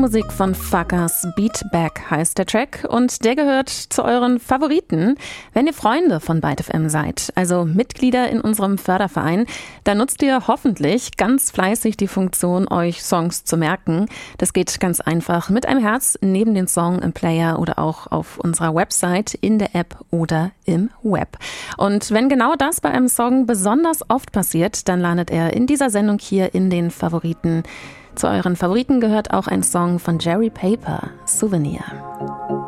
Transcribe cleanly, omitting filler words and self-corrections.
Rockmusik von Fuckers, Beat Back heißt der Track und der gehört zu euren Favoriten. Wenn ihr Freunde von Byte FM seid, also Mitglieder in unserem Förderverein, dann nutzt ihr hoffentlich ganz fleißig die Funktion, euch Songs zu merken. Das geht ganz einfach mit einem Herz neben den Song im Player oder auch auf unserer Website, in der App oder im Web. Und wenn genau das bei einem Song besonders oft passiert, dann landet er in dieser Sendung hier in den Favoriten. Zu euren Favoriten gehört auch ein Song von Jerry Paper, Souvenir.